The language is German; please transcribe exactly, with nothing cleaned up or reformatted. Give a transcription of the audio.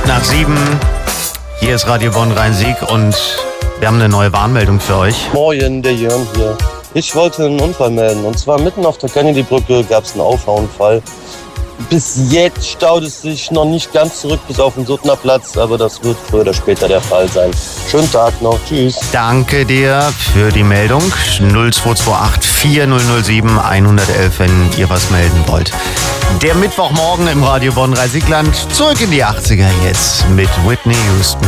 nach sieben. Hier ist Radio Bonn Rhein-Sieg und wir haben eine neue Warnmeldung für euch. Moin, der Jörn hier. Ich wollte einen Unfall melden. Und zwar mitten auf der Kennedy-Brücke gab es einen Auffahrunfall. Bis jetzt staut es sich noch nicht ganz zurück bis auf den Suttner Platz, aber das wird früher oder später der Fall sein. Schönen Tag noch. Tschüss. Danke dir für die Meldung. null zwei zwei acht vier null null sieben eins eins eins, wenn ihr was melden wollt. Der Mittwochmorgen im Radio Bonn Rhein-Sieg-Land. Zurück in die achtziger jetzt mit Whitney Houston.